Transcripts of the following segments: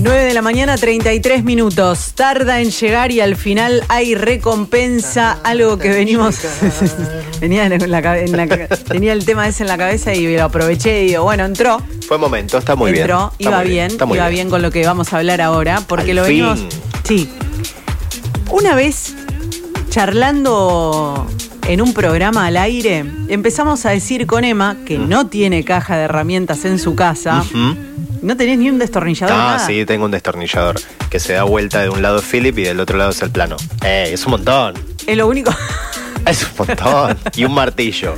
9 de la mañana, 33 minutos. Tarda en llegar y al final hay recompensa. Algo que venimos... tenía el tema ese en la cabeza y lo aproveché y digo, bueno, entró. Fue momento, está muy bien. Entró, iba bien con lo que vamos a hablar ahora. Porque al lo fin. venimos... Sí. Una vez, charlando en un programa al aire, empezamos a decir con Emma que no tiene caja de herramientas en su casa. ¿No tenés ni un destornillador? Ah, nada? sí, tengo un destornillador que se da vuelta de un lado Philip y del otro lado es el plano. Es un montón. Es lo único. Es un montón. Y un martillo.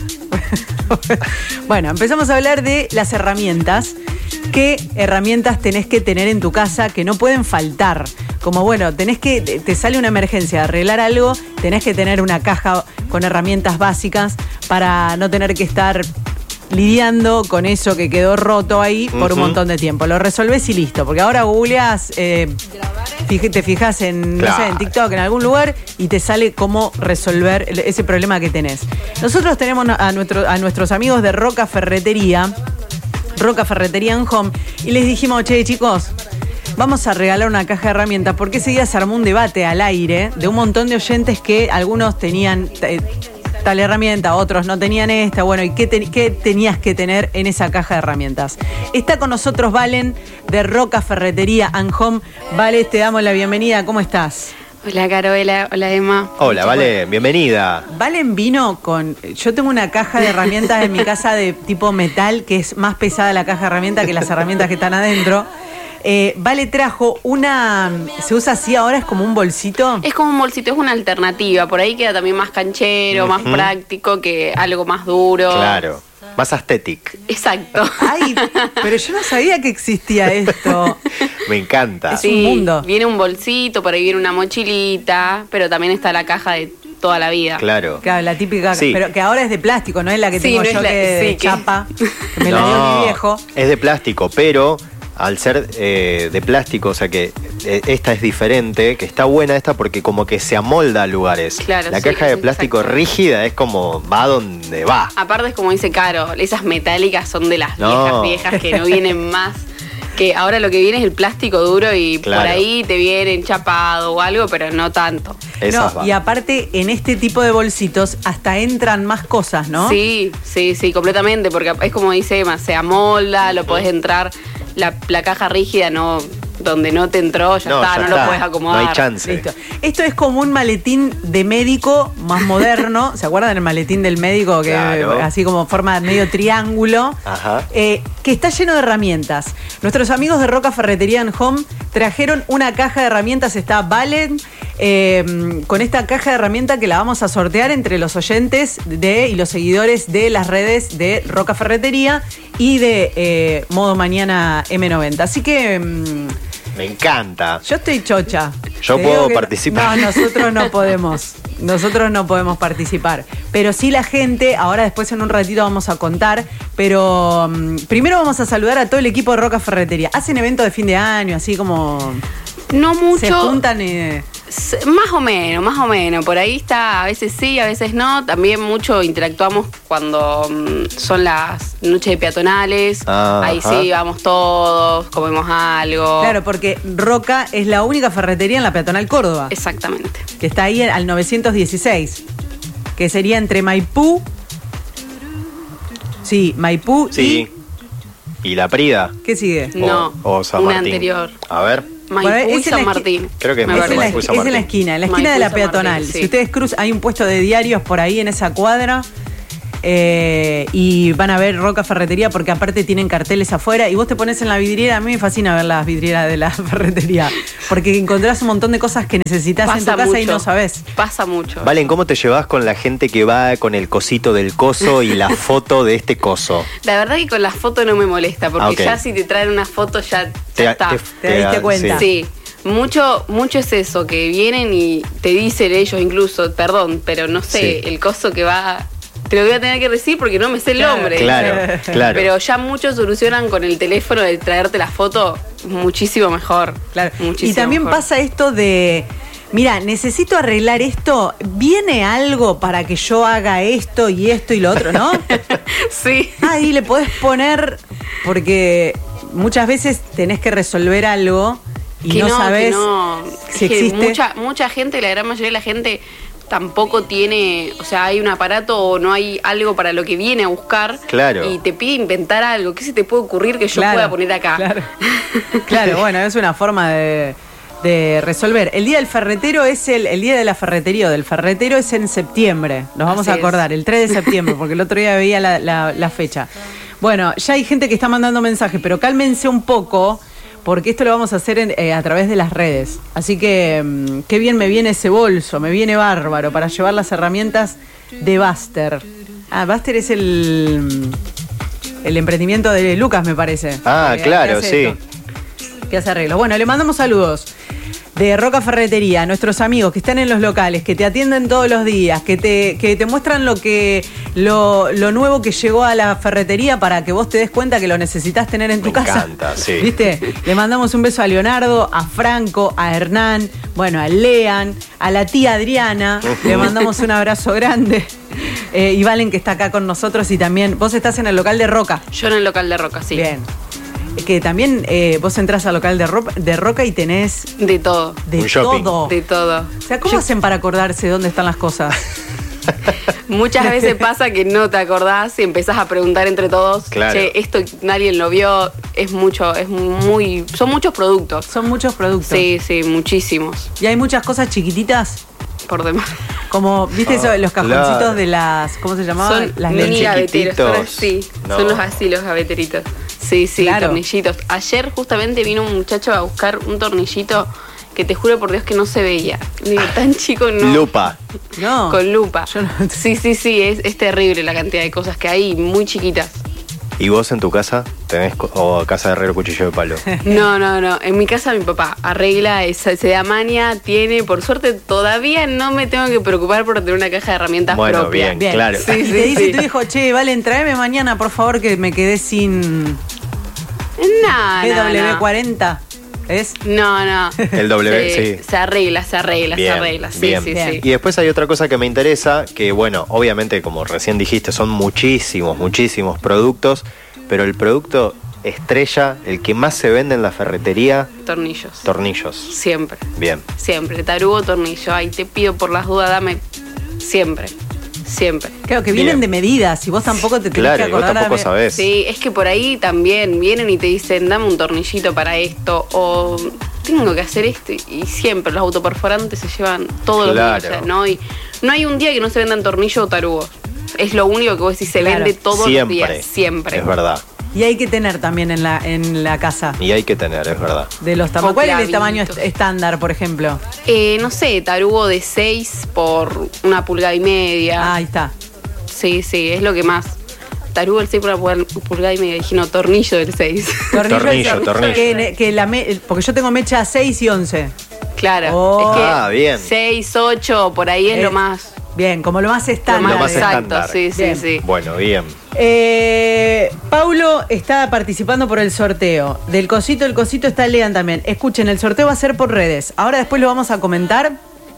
Bueno, empezamos a hablar de las herramientas. ¿Qué herramientas tenés que tener en tu casa que no pueden faltar? Como bueno, te sale una emergencia de arreglar algo, tenés que tener una caja con herramientas básicas para no tener que estar lidiando con eso que quedó roto ahí por un montón de tiempo. Lo resolvés y listo, porque ahora googleás, te fijas en, no sé, en TikTok, en algún lugar, y te sale cómo resolver ese problema que tenés. Nosotros tenemos a nuestros amigos de Roca Ferretería and Home, y les dijimos, che, chicos, vamos a regalar una caja de herramientas, porque ese día se armó un debate al aire de un montón de oyentes que algunos tenían tal herramienta, otros no tenían esta. Bueno, ¿y qué tenías que tener en esa caja de herramientas? Está con nosotros Valen de Roca Ferretería and Home. Vale, te damos la bienvenida. ¿Cómo estás? Hola, Carola. Hola, Emma. Hola, Valen, bienvenida. Valen vino con... Yo tengo una caja de herramientas en mi casa de tipo metal, que es más pesada la caja de herramientas que las herramientas que están adentro. Vale trajo una... ¿Se usa así ahora? ¿Es como un bolsito? Es como un bolsito, es una alternativa. Por ahí queda también más canchero, más práctico que algo más duro. Claro, más aesthetic. Exacto. Ay, pero yo no sabía que existía esto. Me encanta. Es un mundo. Viene un bolsito, por ahí viene una mochilita, pero también está la caja de toda la vida. Claro. Claro, la típica, Sí. pero que ahora es de plástico, no es la que tengo yo que de chapa, que me la dio mi viejo. Es de plástico, pero al ser de plástico, o sea que esta es diferente, que está buena esta porque como que se amolda a lugares. Claro, la sí, caja de plástico exacto. rígida es como va donde va. Aparte es como dice Caro, esas metálicas son de las viejas que no vienen más. Que ahora lo que viene es el plástico duro y Claro. por ahí te viene enchapado o algo, pero no tanto. Esas No, van. y aparte, en este tipo de bolsitos hasta entran más cosas, ¿no? Sí, completamente, porque es como dice Emma, se amolda, lo podés entrar, la caja rígida no, donde no te entró, ya está, no lo podés acomodar. No hay chance. Listo. Esto es como un maletín de médico más moderno. ¿Se acuerdan del maletín del médico? Que Claro. así como forma medio triángulo. Ajá. Que está lleno de herramientas. Nuestros amigos de Roca Ferretería and Home trajeron una caja de herramientas. Está Valen con esta caja de herramientas que la vamos a sortear entre los oyentes y los seguidores de las redes de Roca Ferretería y de Modo Mañana M90. Así que... Me encanta. yo estoy chocha. Yo Te puedo digo que participar. No, nosotros no podemos. Nosotros no podemos participar. Pero sí la gente, ahora después en un ratito vamos a contar, pero primero vamos a saludar a todo el equipo de Roca Ferretería. Hacen eventos de fin de año, así como... No mucho. Se juntan Más o menos. Por ahí está, a veces sí, a veces no. También mucho interactuamos cuando son las noches de peatonales. Ahí sí, vamos todos, comemos algo. Claro, porque Roca es la única ferretería en la Peatonal Córdoba. Exactamente. Que está ahí al 916. Que sería entre Maipú... Sí, Maipú Sí. ¿Y la Prida? ¿Qué sigue? No, O San una Martín. anterior. A ver. Maipú Bueno, y es en San la Martín. Creo que Me es Es en, la, Maipú y San es en la Martín. esquina de Maipú la y San Peatonal. Martín, sí. Si ustedes cruzan, hay un puesto de diarios por ahí en esa cuadra. Y van a ver Roca Ferretería porque aparte tienen carteles afuera y vos te pones en la vidriera. A mí me fascina ver las vidrieras de la ferretería porque encontrás un montón de cosas que necesitas en tu casa y no sabés. Pasa mucho. Valen, ¿cómo te llevas con la gente que va con el cosito del coso y la foto de este coso? La verdad que con la foto no me molesta porque Ok. ya si te traen una foto ya está. Te diste cuenta. Sí. Mucho es eso, que vienen y te dicen ellos incluso, perdón, pero no sé, Sí. el coso que va... Te lo voy a tener que decir porque no me sé el nombre. Claro. Pero ya muchos solucionan con el teléfono de traerte la foto muchísimo mejor. Claro. Muchísimo Y también mejor. pasa esto de... Mira, necesito arreglar esto. ¿Viene algo para que yo haga esto y lo otro, no? Sí. Ahí le podés poner, porque muchas veces tenés que resolver algo y no sabés si existe. Mucha gente, la gran mayoría de la gente tampoco tiene, o sea, hay un aparato o no hay algo para lo que viene a buscar. Claro. Y te pide inventar algo. ¿Qué se te puede ocurrir que yo pueda poner acá? Claro, bueno, es una forma de resolver. El día del ferretero es el día de la ferretería, del ferretero es en septiembre. Nos vamos a acordar, el 3 de septiembre, porque el otro día veía la fecha. Bueno, ya hay gente que está mandando mensajes, pero cálmense un poco, porque esto lo vamos a hacer a través de las redes. Así que qué bien me viene ese bolso, me viene bárbaro para llevar las herramientas de Buster. Buster es el emprendimiento de Lucas, me parece. Claro, sí. Que hace arreglos. Bueno, le mandamos saludos de Roca Ferretería, nuestros amigos que están en los locales, que te atienden todos los días, que te muestran lo nuevo que llegó a la ferretería para que vos te des cuenta que lo necesitas tener en tu casa. Me encanta, sí. ¿Viste? Le mandamos un beso a Leonardo, a Franco, a Hernán, bueno, a Lean, a la tía Adriana, le mandamos un abrazo grande. Y Valen, que está acá con nosotros, y también, vos estás en el local de Roca. Yo en el local de Roca, sí. Bien. Que también vos entrás al local de Roca y tenés... De todo. De todo. De todo. O sea, ¿cómo hacen para acordarse dónde están las cosas? Muchas veces pasa que no te acordás y empezás a preguntar entre todos. Claro. Che, esto nadie lo vio, son muchos productos. Son muchos productos. Sí, muchísimos. Y hay muchas cosas chiquititas. Por demás. Como, ¿viste eso de los cajoncitos de las... ¿Cómo se llamaban? Son las mini gaveteros. Son los gaveteritos. Sí, claro. Tornillitos. Ayer justamente vino un muchacho a buscar un tornillito que te juro por Dios que no se veía. Digo, tan chico no. Lupa. No. Con lupa. Sí, es terrible la cantidad de cosas que hay, muy chiquitas. ¿Y vos en tu casa tenés casa de herrero cuchillo de palo? No. En mi casa mi papá arregla, se da maña, tiene, por suerte todavía no me tengo que preocupar por tener una caja de herramientas propia. Bueno, bien, claro. Sí, te dice tu hijo, che, Valen, tráeme mañana, por favor, que me quedé sin... BW40. ¿Es? No. El W, sí. Se arregla. Bien. Sí. Y después hay otra cosa que me interesa, que bueno, obviamente, como recién dijiste, son muchísimos productos, pero el producto estrella, el que más se vende en la ferretería... Tornillos. Siempre. Bien. Siempre. Tarugo, tornillo. Ay, te pido por las dudas, dame siempre. Claro, que vienen de medidas y vos tampoco te tenés que acordar. Vos tampoco sabés. Sí, es que por ahí también vienen y te dicen, dame un tornillito para esto, o tengo que hacer esto, y siempre los autoperforantes se llevan todos los días, o sea, ¿no? Y no hay un día que no se vendan tornillos o tarugos. Es lo único que vos decís, se vende todos los días, siempre. Es verdad. Y hay que tener también en la casa. Y hay que tener, es verdad. De los tamaños. ¿Cuál es el tamaño estándar, por ejemplo? No sé, tarugo de 6 por 1,5 pulgadas. Ahí está. Sí, es lo que más. Tarugo del 6 por 1,5 pulgadas. Dije, no, tornillo del 6. Tornillo. Porque yo tengo mecha 6 y 11. Claro. Es que bien. 6, 8, por ahí es lo más... Bien, como lo más estándar. Lo más exacto, estándar. Sí. Bueno, bien. Paulo está participando por el sorteo. El cosito está Lean también. Escuchen, el sorteo va a ser por redes. Ahora después lo vamos a comentar,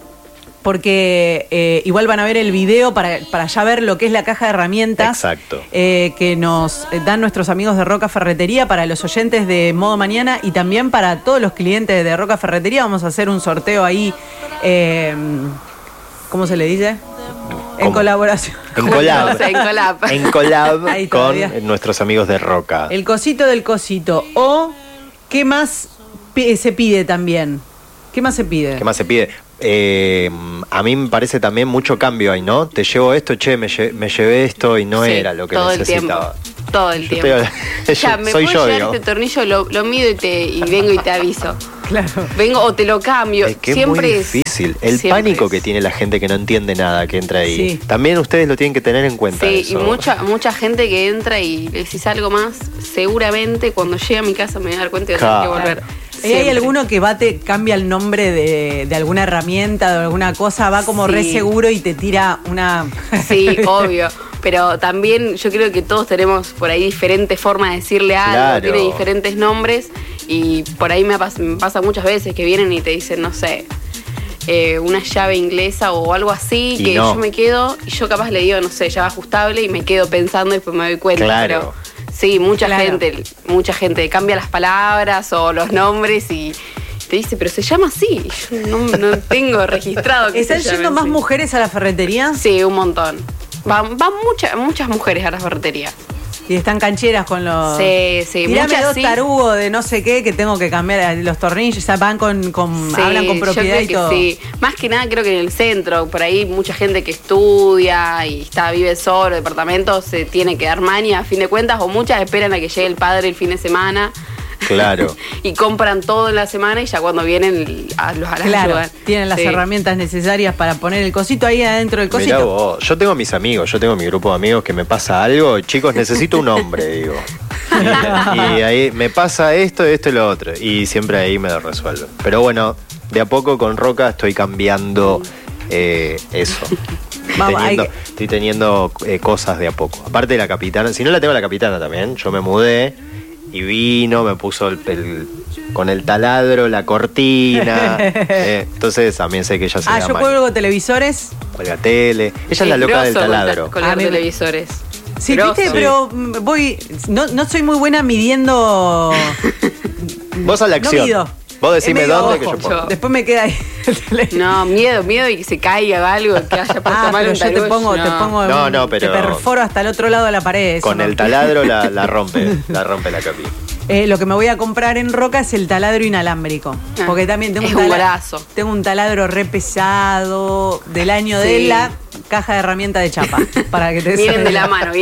porque igual van a ver el video para ya ver lo que es la caja de herramientas. Exacto. Que nos dan nuestros amigos de Roca Ferretería, para los oyentes de Modo Mañana y también para todos los clientes de Roca Ferretería. Vamos a hacer un sorteo ahí, ¿cómo se le dice? En colaboración. En collab con nuestros amigos de Roca. El cosito del cosito. O, ¿qué más se pide también? ¿Qué más se pide? A mí me parece también mucho cambio ahí, ¿no? Te llevo esto, me llevé esto y no era lo que necesitaba. Todo el tiempo. Ya, me puedo llevar este tornillo, lo mido y vengo y te aviso. Claro. Vengo o te lo cambio. Es que siempre es muy difícil. El pánico que tiene la gente que no entiende nada que entra ahí. Sí. También ustedes lo tienen que tener en cuenta. Sí, eso. Y mucha gente que entra y le decís algo más, seguramente cuando llegue a mi casa me voy a dar cuenta y voy a tener que volver. ¿Y hay alguno que cambia el nombre de alguna herramienta, de alguna cosa, va como re seguro y te tira una... Sí, obvio. Pero también yo creo que todos tenemos por ahí diferentes formas de decirle algo, tiene diferentes nombres, y por ahí me pasa muchas veces que vienen y te dicen, no sé, una llave inglesa o algo así, y que yo me quedo, y yo capaz le digo, no sé, llave ajustable, y me quedo pensando y después me doy cuenta. Claro. Pero sí, mucha gente cambia las palabras o los nombres y te dice, pero se llama así. Yo no tengo registrado que ¿Están yendo más mujeres a la ferretería? Sí, un montón. Van muchas mujeres a la ferretería. Y están cancheras con los... Sí. Tirame dos tarugos de no sé qué que tengo que cambiar los tornillos. O sea, van sí, hablan con propiedad y todo. Sí. Más que nada creo que en el centro, por ahí mucha gente que estudia y vive solo, departamento, se tiene que dar maña a fin de cuentas, o muchas esperan a que llegue el padre el fin de semana. Claro. Y compran todo en la semana y ya cuando vienen a los ayudan. Tienen las herramientas necesarias para poner el cosito ahí adentro del cosito. Mirá vos, yo tengo mis amigos, yo tengo mi grupo de amigos que me pasa algo, chicos, necesito un hombre, digo. Y ahí me pasa esto y lo otro. Y siempre ahí me lo resuelvo. Pero bueno, de a poco con Roca estoy cambiando eso. Estoy teniendo cosas de a poco. Aparte de la capitana, si no la tengo la capitana también, yo me mudé. Y vino, me puso con el taladro la cortina. Entonces también sé que ella se yo cuelgo televisores. Cuelga tele. Ella es la loca del taladro. Colgar televisores. Sí, viste, pero no soy muy buena midiendo. Vos a la acción. No mido. Vos decime dónde que yo puedo. Después me queda ahí. No, miedo y que se caiga algo, que haya puesto mal un yo te pongo pero te perforo hasta el otro lado de la pared. Con el taladro la rompe la capi. Lo que me voy a comprar en Roca es el taladro inalámbrico. Porque también tengo un taladro re pesado del año de la caja de herramientas de chapa. Para que te vienen de la mano.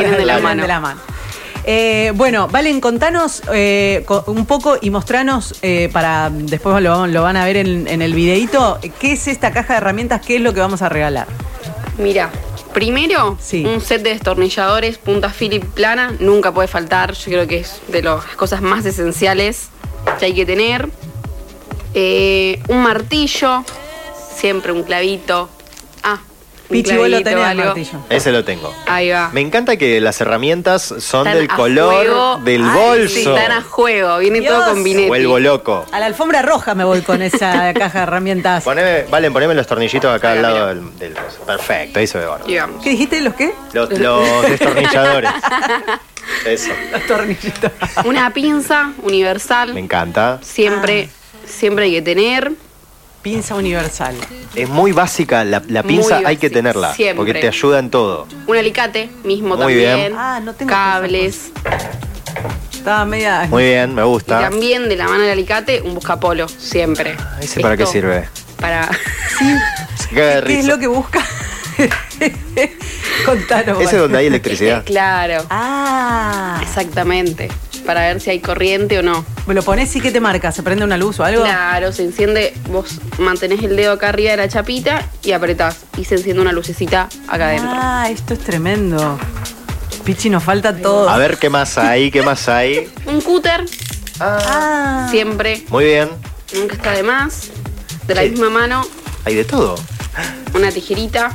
Bueno, Valen, contanos un poco y mostranos, para después lo van a ver en el videíto, ¿qué es esta caja de herramientas? ¿Qué es lo que vamos a regalar? Mira, primero, un set de destornilladores, punta Phillips plana, nunca puede faltar, yo creo que es de las cosas más esenciales que hay que tener. Un martillo, siempre un clavito. Pichi, vos lo tenés, martillo. Ese lo tengo. Ahí va. Me encanta que las herramientas son del color del bolso. Sí, están a juego, viene todo con Binetti. Vuelvo loco. A la alfombra roja me voy con esa caja de herramientas. Poneme los tornillitos acá al lado del perfecto, ahí se ve bárbaro. ¿Qué dijiste? ¿Los qué? Los destornilladores. Eso. Los tornillitos. Una pinza universal. Me encanta. Siempre hay que tener. Pinza universal. Es muy básica, la pinza hay que tenerla, siempre. Porque te ayuda en todo. Un alicate mismo muy también. Bien. No tengo cables. Estaba media. Muy bien, me gusta. Y también de la mano del alicate, un buscapolo, siempre. ¿Ese para qué sirve? Para. ¿Qué es lo que busca? Contanos. ¿Ese es donde hay electricidad? Claro. Exactamente. Para ver si hay corriente o no. ¿Me lo pones y qué te marca? ¿Se prende una luz o algo? Claro, se enciende, vos mantenés el dedo acá arriba de la chapita y apretás y se enciende una lucecita acá adentro. Esto es tremendo. Pichi, nos falta todo. A ver, ¿qué más hay? Un cúter. Siempre. Muy bien. Nunca está de más. De la misma mano. Hay de todo. Una tijerita.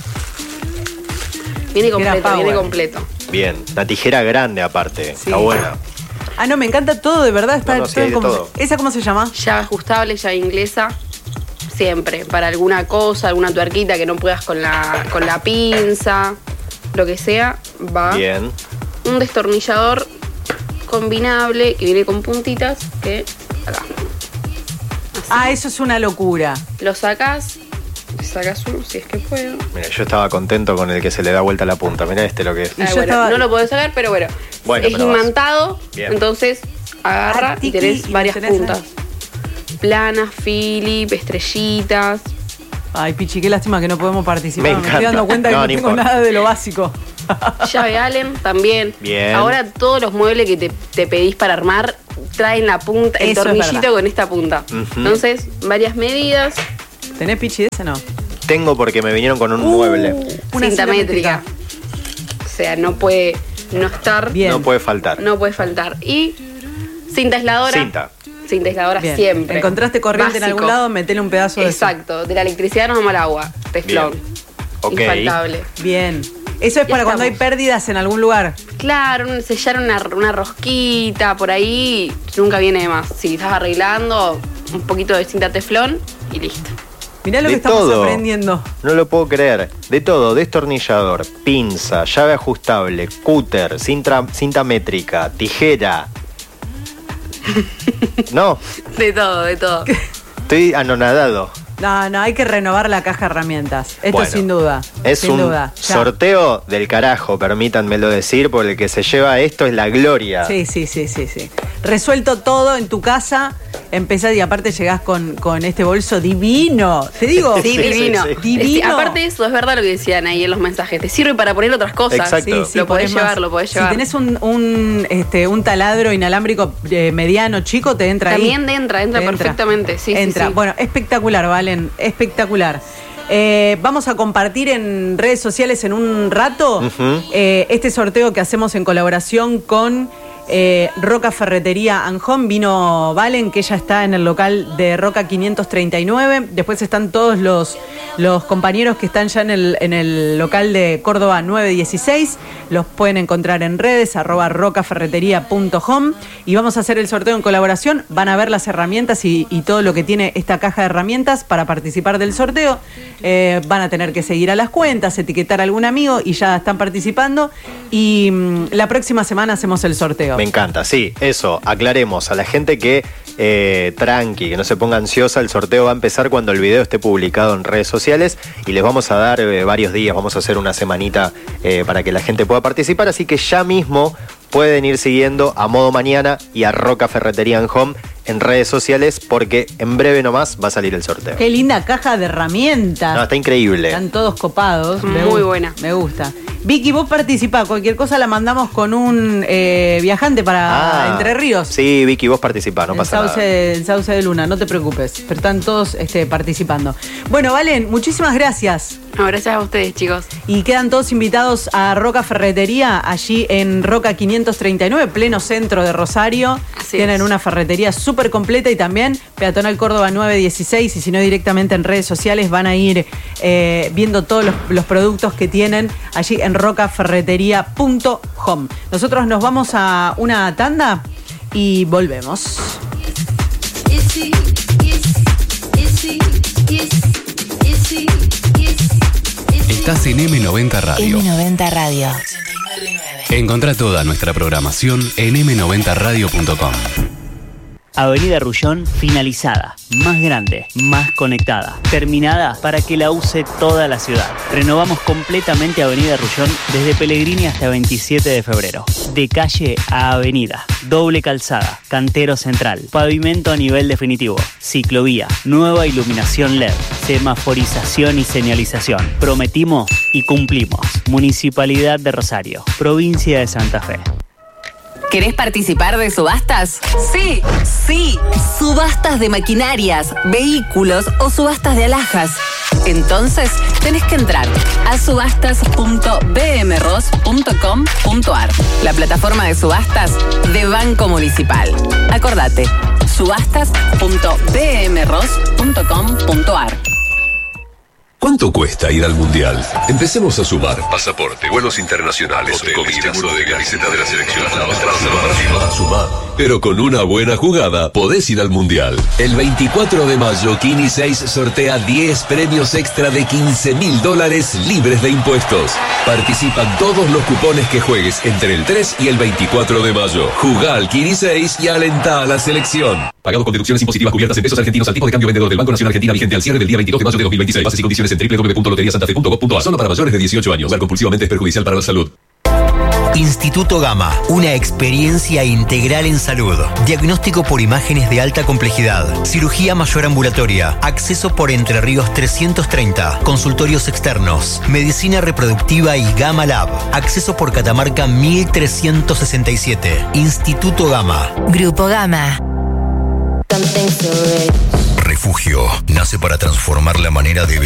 Viene completo. Bien, una tijera grande aparte. Está buena. No, me encanta todo, de verdad. Está todo. ¿Esa cómo se llama? Llave ajustable, llave inglesa. Siempre, para alguna cosa, alguna tuerquita que no puedas con la pinza, lo que sea, va. Bien. Un destornillador combinable que viene con puntitas, que acá. Así. Eso es una locura. Lo sacas uno, si es que puedo. Mira, yo estaba contento con el que se le da vuelta la punta. Mira lo que es. No lo podés sacar, pero es imantado. Entonces agarra y tenés varias puntas. Planas, Phillips, estrellitas. Ay, Pichi, qué lástima que no podemos participar. Me estoy dando cuenta que no tengo nada de lo básico. Llave Allen también. Bien. Ahora todos los muebles que te pedís para armar traen la punta, el tornillito con esta punta. Entonces, varias medidas. ¿Tenés, Pichi, de ese no? Tengo porque me vinieron con un mueble. Una cinta métrica. O sea, no puede no estar. Bien. No puede faltar. Y cinta aisladora. Cinta aisladora siempre. ¿Encontraste corriente en algún lado? Metele un pedazo de Exacto. De la electricidad nos vamos al agua. Teflón. Infaltable. Bien. Eso es para cuando hay pérdidas en algún lugar. Claro, sellar una rosquita por ahí, nunca viene de más. Si estás arreglando, un poquito de cinta teflón y listo. Mirá lo que estamos aprendiendo. No lo puedo creer. De todo, destornillador, pinza, llave ajustable, cúter, cinta métrica, tijera. No. De todo. Estoy anonadado. No, hay que renovar la caja de herramientas. Esto bueno, sin duda. Es sin un duda. sorteo del carajo, permítanmelo decir, porque el que se lleva esto es la gloria. Sí. Resuelto todo en tu casa, empezás y aparte llegás con este bolso divino. Te digo, sí, divino. Sí. Divino. Aparte de eso, es verdad lo que decían ahí en los mensajes. Te sirve para poner otras cosas. Exacto. Sí, lo podés llevar. Si tenés un taladro inalámbrico mediano, chico, te entra también ahí. Entra perfectamente. Sí, entra. Sí. Bueno, espectacular, Valen, espectacular. Vamos a compartir en redes sociales en un rato este sorteo que hacemos en colaboración con Roca Ferretería and Home. Vino Valen, que ella está en el local de Roca 539. Después están todos los compañeros que están ya en el local de Córdoba 916. Los pueden encontrar en redes, @rocaferreteria.home. Y vamos a hacer el sorteo en colaboración. Van a ver las herramientas y todo lo que tiene esta caja de herramientas para participar del sorteo. Van a tener que seguir a las cuentas, etiquetar a algún amigo y ya están participando. Y la próxima semana hacemos el sorteo. Me encanta, sí, eso, aclaremos a la gente que tranqui, que no se ponga ansiosa, el sorteo va a empezar cuando el video esté publicado en redes sociales y les vamos a dar varios días, vamos a hacer una semanita para que la gente pueda participar, así que ya mismo pueden ir siguiendo a Modo Mañana y a Roca Ferretería and Home en redes sociales porque en breve nomás va a salir el sorteo. Qué linda caja de herramientas. No, está increíble. Están todos copados. Muy buena. Me gusta. Vicky, vos participá. Cualquier cosa la mandamos con un viajante para Entre Ríos. Sí, Vicky, vos participá, no pasa nada. El Sauce de Luna, no te preocupes. Pero están todos participando. Bueno, Valen, muchísimas gracias. No, gracias a ustedes, chicos. Y quedan todos invitados a Roca Ferretería, allí en Roca 539, pleno centro de Rosario. Así Tienen es. una ferretería súper completa y también Peatonal Córdoba 916. Y si no, directamente en redes sociales van a ir viendo todos los productos que tienen allí en rocaferreteria.home. Nosotros nos vamos a una tanda y volvemos. Estás en M90 Radio. M90 Radio. Encontrá toda nuestra programación en m90radio.com. Avenida Rullón finalizada, más grande, más conectada, terminada para que la use toda la ciudad. Renovamos completamente Avenida Rullón desde Pellegrini hasta 27 de febrero. De calle a avenida, doble calzada, cantero central, pavimento a nivel definitivo, ciclovía, nueva iluminación LED, semaforización y señalización. Prometimos y cumplimos. Municipalidad de Rosario, provincia de Santa Fe. ¿Querés participar de subastas? Sí. Subastas de maquinarias, vehículos o subastas de alhajas. Entonces, tenés que entrar a subastas.bmros.com.ar, la plataforma de subastas de Banco Municipal. Acordate, subastas.bmros.com.ar. ¿Cuánto cuesta ir al Mundial? Empecemos a sumar. Pasaporte, vuelos internacionales, comida, seguro de camiseta de la selección. Sumar. Pero con una buena jugada podés ir al Mundial. El 24 de mayo, Kini 6 sortea 10 premios extra de $15.000 libres de impuestos. Participan todos los cupones que juegues entre el 3 y el 24 de mayo. Jugá al Kini 6 y alentá a la selección. Pagado con deducciones impositivas cubiertas en pesos argentinos al tipo de cambio vendedor del Banco Nacional Argentina vigente al cierre del día 22 de mayo de 2026. Bases y condiciones en www.loteriasantafe.gov.ar. Solo para mayores de 18 años. Usar compulsivamente es perjudicial para la salud. Instituto Gama, una experiencia integral en salud. Diagnóstico por imágenes de alta complejidad. Cirugía mayor ambulatoria. Acceso por Entre Ríos 330. Consultorios externos. Medicina reproductiva y Gama Lab. Acceso por Catamarca 1367. Instituto Gama. Grupo Gama. Refugio nace para transformar la manera de